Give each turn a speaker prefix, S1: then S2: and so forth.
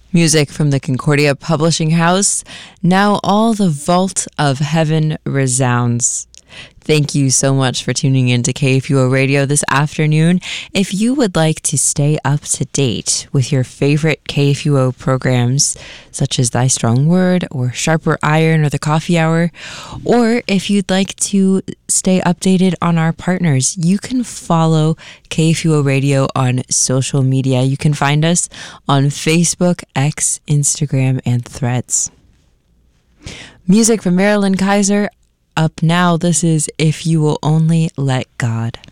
S1: Music from the Concordia Publishing House. Now all the vault of heaven resounds. Thank you so much for tuning in to KFUO Radio this afternoon. If you would like to stay up to date with your favorite KFUO programs, such as Thy Strong Word or Sharper Iron or The Coffee Hour, or if you'd like to stay updated on our partners, you can follow KFUO Radio on social media. You can find us on Facebook, X, Instagram, and Threads. Music from Marilyn Kaiser. Up now, this is If You Will Only Let God.